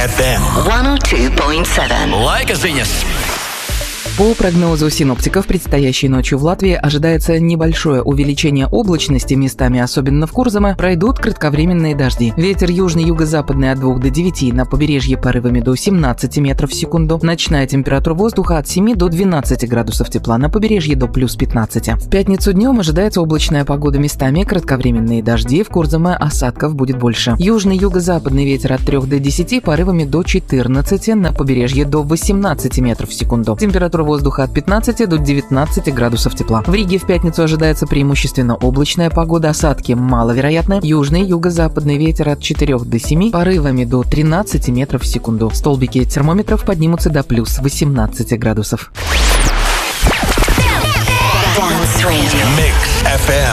FM 102.7. Лайк-Зинес. По прогнозу синоптиков, предстоящей ночью в Латвии ожидается небольшое увеличение облачности, местами, особенно в Курзаме, пройдут кратковременные дожди. Ветер южный юго-западный от 2 до 9, на побережье порывами до 17 метров в секунду. Ночная температура воздуха от 7 до 12 градусов тепла, на побережье до плюс 15. В пятницу днем ожидается облачная погода, местами кратковременные дожди, в Курзаме осадков будет больше. Южный юго-западный ветер от 3 до 10, порывами до 14, на побережье до 18 метров в секунду. Температура воздуха от 15 до 19 градусов тепла. В Риге в пятницу ожидается преимущественно облачная погода, осадки маловероятны. Южный юго-западный ветер от 4 до 7, порывами до 13 метров в секунду. Столбики термометров поднимутся до плюс 18 градусов. Mix FM.